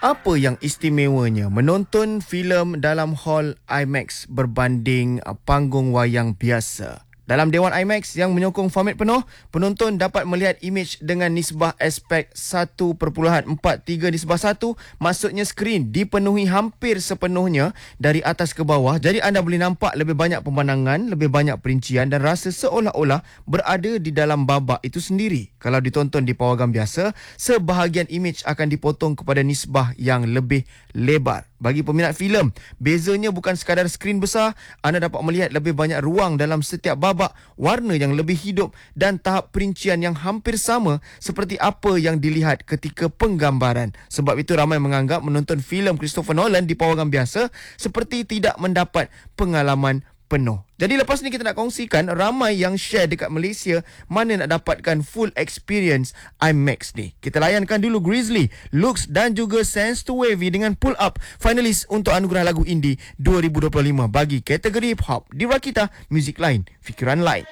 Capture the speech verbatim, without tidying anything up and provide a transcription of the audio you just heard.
Apa yang istimewanya menonton filem dalam hall IMAX berbanding uh, panggung wayang biasa? Dalam Dewan IMAX yang menyokong format penuh, penonton dapat melihat imej dengan nisbah aspek satu perpuluhan empat tiga nisbah satu. Maksudnya skrin dipenuhi hampir sepenuhnya dari atas ke bawah. Jadi anda boleh nampak lebih banyak pemandangan, lebih banyak perincian dan rasa seolah-olah berada di dalam babak itu sendiri. Kalau ditonton di pawagam biasa, sebahagian imej akan dipotong kepada nisbah yang lebih lebar. Bagi peminat filem, bezanya bukan sekadar skrin besar, anda dapat melihat lebih banyak ruang dalam setiap babak, warna yang lebih hidup dan tahap perincian yang hampir sama seperti apa yang dilihat ketika penggambaran. Sebab itu ramai menganggap menonton filem Christopher Nolan di pawagam biasa seperti tidak mendapat pengalaman penuh. Jadi lepas ni kita nak kongsikan ramai yang share dekat Malaysia mana nak dapatkan full experience IMAX ni. Kita layankan dulu Grizzly, Lux dan juga Sense to Wavy dengan Pull Up, finalis untuk anugerah lagu indie dua ribu dua puluh lima bagi kategori hip hop. Di Rakita, muzik lain, fikiran lain.